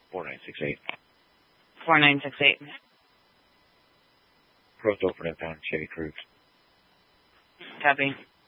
4968. 4968. Closed open and found Chevy Cruise. Copy.